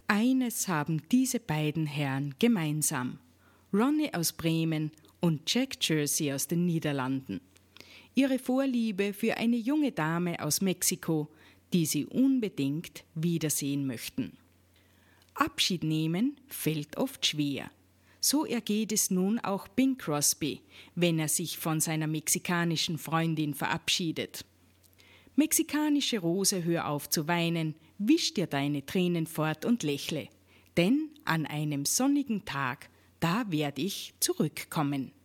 Eines haben diese beiden Herren gemeinsam: Ronnie aus Bremen und Jack Jersey aus den Niederlanden. Ihre Vorliebe für eine junge Dame aus Mexiko, die sie unbedingt wiedersehen möchten. Abschied nehmen fällt oft schwer. So ergeht es nun auch Bing Crosby, wenn er sich von seiner mexikanischen Freundin verabschiedet. Mexikanische Rose, hör auf zu weinen, wisch dir deine Tränen fort und lächle, denn an einem sonnigen Tag, da werd ich zurückkommen.